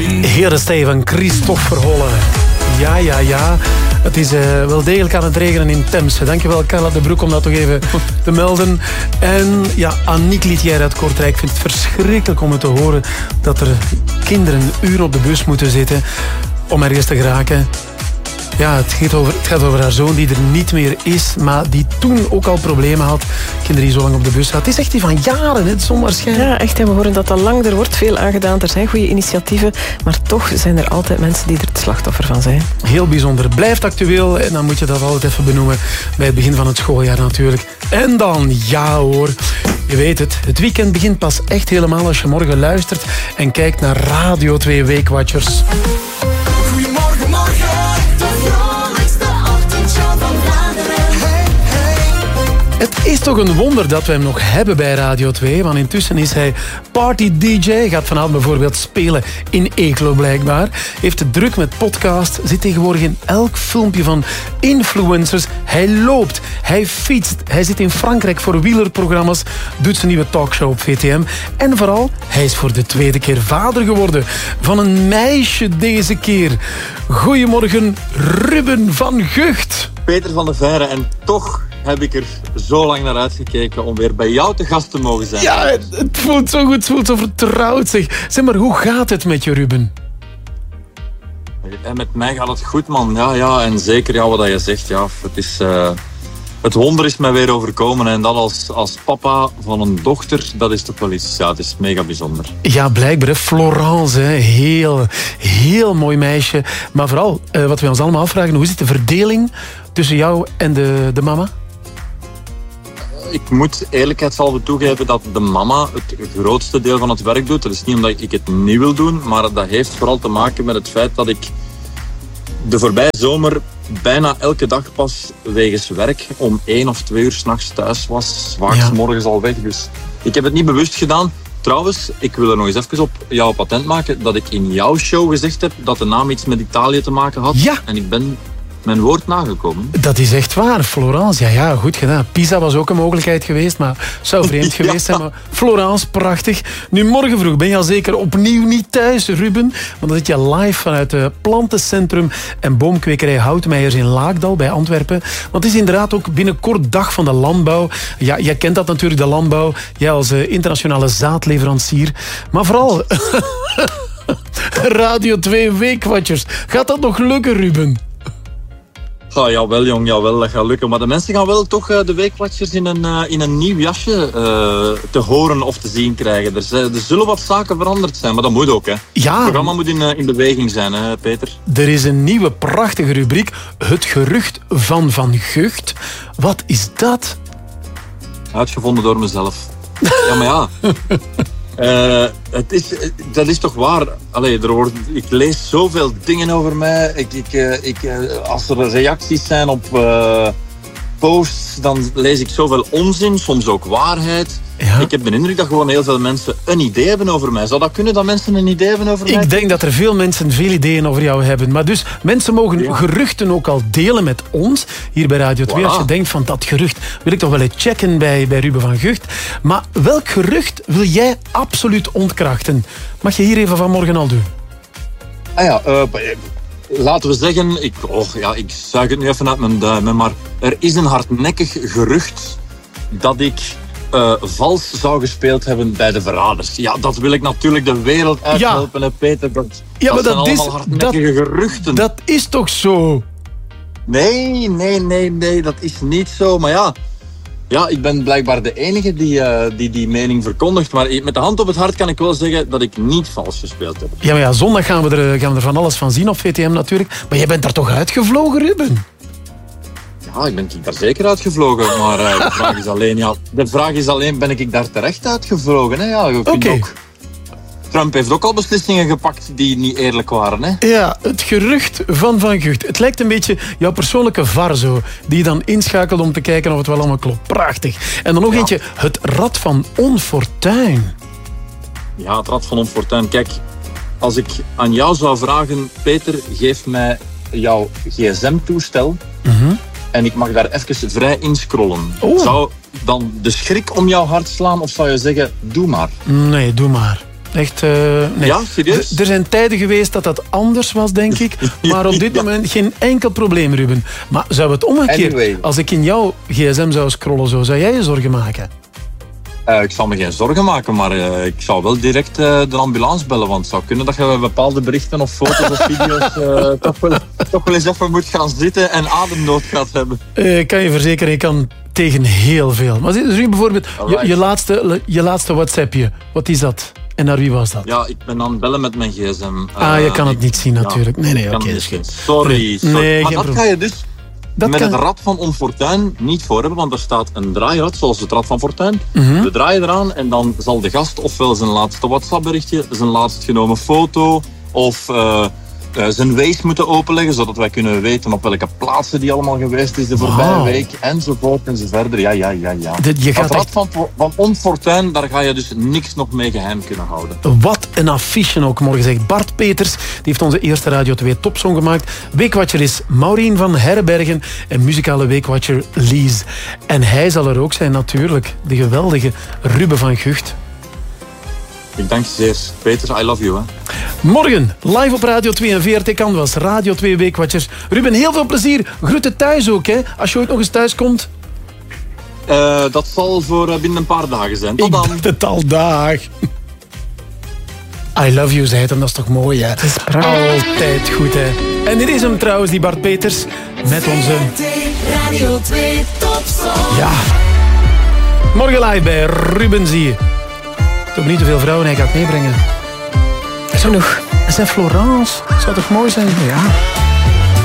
Heer Steven, Christophe Verholle. Ja. Het is wel degelijk aan het regenen in Temse. Dankjewel, Carla de Broek, om dat toch even te melden. En ja, Aniek Litière uit Kortrijk vindt het verschrikkelijk om het te horen dat er kinderen een uur op de bus moeten zitten om ergens te geraken. Ja, het gaat over haar zoon die er niet meer is, maar die toen ook al problemen had. Kinderen die zo lang op de bus zaten. Het is echt die van jaren, het is onwaarschijnlijk. Ja, echt. We horen dat al lang. Er wordt veel aangedaan. Er zijn goede initiatieven. Maar toch zijn er altijd mensen die er het slachtoffer van zijn. Heel bijzonder. Blijft actueel. En dan moet je dat altijd even benoemen. Bij het begin van het schooljaar natuurlijk. En dan, ja hoor. Je weet het. Het weekend begint pas echt helemaal als je morgen luistert en kijkt naar Radio 2 Weekwatchers. Goedemorgen, morgen. Het is toch een wonder dat we hem nog hebben bij Radio 2, want intussen is hij party-dj, gaat vanavond bijvoorbeeld spelen in Eeklo blijkbaar, heeft het druk met podcast, zit tegenwoordig in elk filmpje van influencers, hij loopt, hij fietst, hij zit in Frankrijk voor wielerprogramma's, doet zijn nieuwe talkshow op VTM en vooral, hij is voor de tweede keer vader geworden van een meisje deze keer. Goedemorgen, Ruben van Gucht. Peter van de Veire, en toch heb ik er zo lang naar uitgekeken om weer bij jou te gast te mogen zijn. Ja, het voelt zo goed, het voelt zo vertrouwd. Zeg maar, hoe gaat het met je, Ruben? En met mij gaat het goed, man. Ja, en zeker wat je zegt. Ja, het is... Het wonder is mij weer overkomen en dat als papa van een dochter, dat is toch wel iets, ja, het is mega bijzonder. Ja, blijkbaar, hè. Florence, hè. Heel mooi meisje. Maar vooral, wat we ons allemaal afvragen, hoe zit de verdeling tussen jou en de mama? Ik moet eerlijkheidshalve toegeven dat de mama het grootste deel van het werk doet. Dat is niet omdat ik het niet wil doen, maar dat heeft vooral te maken met het feit dat ik de voorbije zomer bijna elke dag pas wegens werk om 1 of 2 uur 's nachts thuis was. 's morgens al weg. Dus ik heb het niet bewust gedaan. Trouwens, ik wil er nog eens even op jouw patent maken dat ik in jouw show gezegd heb dat de naam iets met Italië te maken had. Ja. En ik ben mijn woord nagekomen. Dat is echt waar, Florence. Ja, goed gedaan. Pisa was ook een mogelijkheid geweest, maar zou vreemd geweest zijn. Maar Florence, prachtig. Nu, morgen vroeg ben je al zeker opnieuw niet thuis, Ruben. Want dan zit je live vanuit het plantencentrum en boomkwekerij Houtmeijers in Laakdal bij Antwerpen. Want het is inderdaad ook binnenkort dag van de landbouw. Ja, jij kent dat natuurlijk, de landbouw. Jij als internationale zaadleverancier. Maar vooral Radio 2 Weekwatchers. Gaat dat nog lukken, Ruben? Oh, jawel, jong, jawel, dat gaat lukken. Maar de mensen gaan wel toch de Weekwatchers in een nieuw jasje te horen of te zien krijgen. Er zullen wat zaken veranderd zijn, maar dat moet ook, hè. Ja. Het programma moet in beweging zijn, hè, Peter. Er is een nieuwe prachtige rubriek, Het Gerucht van Van Gucht. Wat is dat? Uitgevonden door mezelf. Ja, maar ja... dat is toch waar. Allee, ik lees zoveel dingen over mij. Als er reacties zijn op posts, dan lees ik zoveel onzin, soms ook waarheid. Ja. Ik heb de indruk dat gewoon heel veel mensen een idee hebben over mij. Zou dat kunnen, dat mensen een idee hebben over mij? Ik denk dat er veel mensen veel ideeën over jou hebben. Maar dus, mensen mogen geruchten ook al delen met ons, hier bij Radio 2. Voilà. Als je denkt van dat gerucht wil ik toch wel eens checken bij Ruben van Gucht. Maar welk gerucht wil jij absoluut ontkrachten? Mag je hier even vanmorgen al doen? Laten we zeggen, ik zuig het nu even uit mijn duimen, maar er is een hardnekkig gerucht dat ik vals zou gespeeld hebben bij de Verraders. Ja, dat wil ik natuurlijk de wereld uithelpen, hè, Peter. Dat zijn allemaal hardnekkige geruchten. Dat is toch zo? Nee, dat is niet zo. Maar ja, ik ben blijkbaar de enige die mening verkondigt. Maar met de hand op het hart kan ik wel zeggen dat ik niet vals gespeeld heb. Ja, maar zondag gaan we er van alles van zien op VTM natuurlijk. Maar jij bent daar toch uitgevlogen, Ruben? Ja, ik ben daar zeker uitgevlogen. Maar de vraag is alleen, ben ik daar terecht uitgevlogen? Hè? Ja, Oké. Trump heeft ook al beslissingen gepakt die niet eerlijk waren. Hè? Ja, het gerucht van Gucht. Het lijkt een beetje jouw persoonlijke VAR zo, die je dan inschakelt om te kijken of het wel allemaal klopt. Prachtig. En dan nog eentje, het Rad van Onfortuin. Ja, het Rad van Onfortuin. Kijk, als ik aan jou zou vragen, Peter, geef mij jouw gsm-toestel en ik mag daar even vrij inscrollen. Zou dan de schrik om jouw hart slaan of zou je zeggen, doe maar? Nee, doe maar. Echt, nee. Ja, serieus? Er zijn tijden geweest dat anders was, denk ik. Maar op dit moment geen enkel probleem, Ruben. Maar zou het omgekeerd... Anyway. Als ik in jouw gsm zou scrollen, zou jij je zorgen maken? Ik zal me geen zorgen maken, maar ik zou wel direct de ambulance bellen. Want het zou kunnen dat je bepaalde berichten of foto's of video's toch wel eens even moet gaan zitten en ademnood gaat hebben. Ik kan je verzekeren, ik kan tegen heel veel. Maar dus nu bijvoorbeeld je laatste WhatsAppje. Wat is dat? En naar wie was dat? Ja, ik ben aan het bellen met mijn gsm. Je kan het niet zien natuurlijk. Ja, Nee, oké. kan Dat niet is goed. Sorry. Nee, maar geen dat probleem. ga je dus Dat met kan- het rad van onfortuin niet voor hebben, want er staat een draairad, zoals het rad van fortuin. Mhm. We draaien eraan en dan zal de gast ofwel zijn laatste WhatsApp-berichtje, zijn laatst genomen foto of zijn Waze moeten openleggen, zodat wij kunnen weten op welke plaatsen die allemaal geweest is de voorbije Wauw. week, enzovoort enzoverder. Ja. Je gaat Het rad echt... van onfortuin, daar ga je dus niks nog mee geheim kunnen houden. Wat een affiche ook morgen, zegt Bart Peters. Die heeft onze eerste Radio 2 topsong gemaakt. Weekwatcher is Maureen van Herbergen en muzikale weekwatcher Lies. En hij zal er ook zijn natuurlijk, de geweldige Ruben van Gucht. Ik dank je zeer. Peter, I love you. Hè. Morgen, live op Radio 2 en VRT Canvas, Radio 2 Weekwatchers. Ruben, heel veel plezier. Groeten thuis ook, hè, als je ooit nog eens thuis komt. Dat zal voor binnen een paar dagen zijn. Tot Ik dan. dacht het al dag. I love you, zei het, en dat is toch mooi, hè? Het is altijd goed, hè? En dit is hem trouwens, die Bart Peters, met onze... Radio 2 Topsong. Ja. Morgen live bij Ruben, zie je. Toch niet te veel vrouwen hij gaat meebrengen. Genoeg. En zijn Florence. Zou toch mooi zijn? Ja.